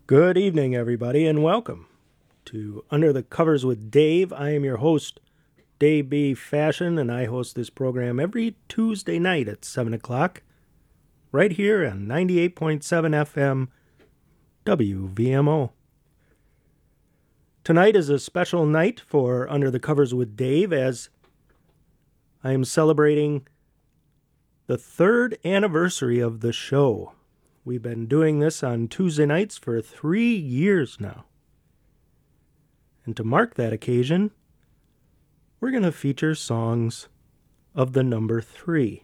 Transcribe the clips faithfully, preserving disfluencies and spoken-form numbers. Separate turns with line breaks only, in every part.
Good evening, everybody, and welcome to Under the Covers with Dave. I am your host, Dave B. Fashion, and I host this program every Tuesday night at seven o'clock, right here on ninety-eight point seven F M W V M O. Tonight is a special night for Under the Covers with Dave, as I am celebrating the third anniversary of the show. We've been doing this on Tuesday nights for three years now. And to mark that occasion, we're going to feature songs of the number three.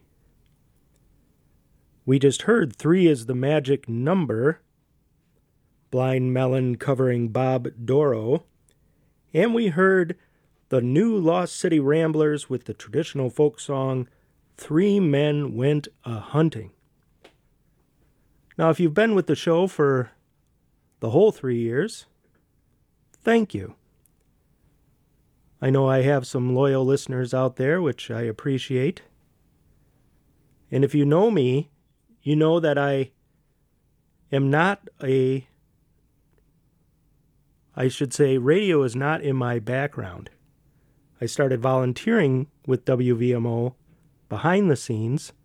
We just heard Three is the Magic Number, Blind Melon covering Bob Dorough, and we heard the new Lost City Ramblers with the traditional folk song, Three Men Went A-Hunting. Now, if you've been with the show for the whole three years, thank you. I know I have some loyal listeners out there, which I appreciate. And if you know me, you know that I am not a, I should say, radio is not in my background. I started volunteering with W V M O behind the scenes,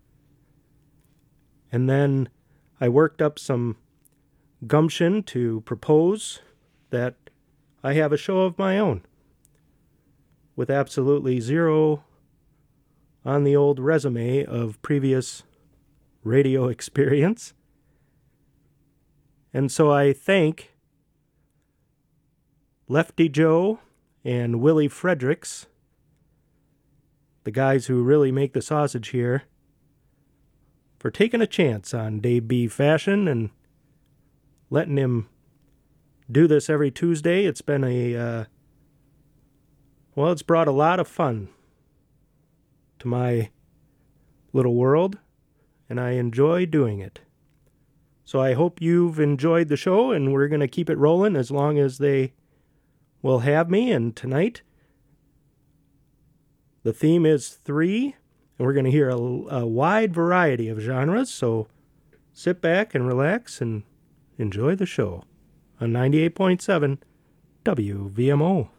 and then I worked up some gumption to propose that I have a show of my own with absolutely zero on the old resume of previous radio experience. And so I thank Lefty Joe and Willie Fredericks, the guys who really make the sausage here, for taking a chance on Dave B. Fashion and letting him do this every Tuesday. It's been a, uh, well, it's brought a lot of fun to my little world, and I enjoy doing it. So I hope you've enjoyed the show, and we're going to keep it rolling as long as they will have me. And tonight, the theme is three. And we're going to hear a, a wide variety of genres, so sit back and relax and enjoy the show on ninety-eight point seven W V M O.